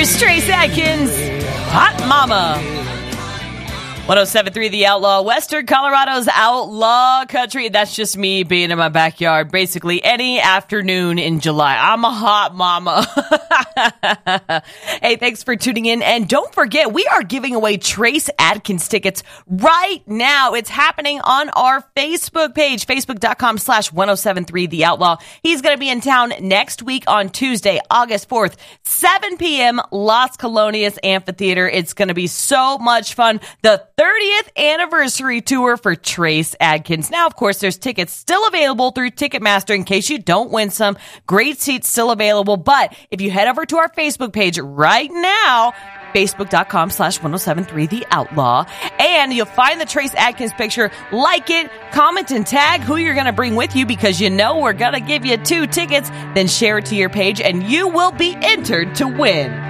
Here's Trace Adkins, Hot Mama. 107.3 The Outlaw, Western Colorado's outlaw country. That's just me being in my backyard basically any afternoon in July. I'm a hot mama. Hey, thanks for tuning in. And don't forget, we are giving away Trace Adkins tickets right now. It's happening on our Facebook page, facebook.com/1073 The Outlaw. He's going to be in town next week on Tuesday, August 4th, 7 p.m., Las Colonias Amphitheater. It's going to be so much fun. The 30th anniversary tour for Trace Adkins. Now, of course, there's tickets still available through Ticketmaster in case you don't win some. Great seats still available. But if you head over to our Facebook page right now, facebook.com/1073 The Outlaw, and you'll find the Trace Adkins picture, like it, comment, and tag who you're going to bring with you, because you know we're going to give you 2 tickets. Then share it to your page, and you will be entered to win.